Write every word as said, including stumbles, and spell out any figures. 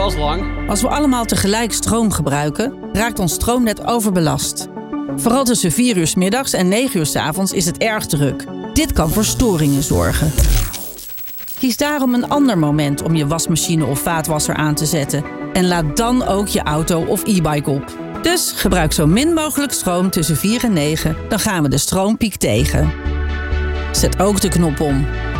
was lang. Als we allemaal tegelijk stroom gebruiken, raakt ons stroomnet overbelast. Vooral tussen vier uur 's middags en negen uur 's avonds is het erg druk. Dit kan voor storingen zorgen. Kies daarom een ander moment om je wasmachine of vaatwasser aan te zetten. En laad dan ook je auto of e-bike op. Dus gebruik zo min mogelijk stroom tussen vier en negen, dan gaan we de stroompiek tegen. Zet ook de knop om.